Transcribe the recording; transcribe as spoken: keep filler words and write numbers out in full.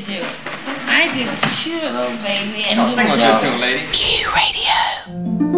do it. I did sure, little baby. And Oh, sing with you that tune, lady. Q Radio.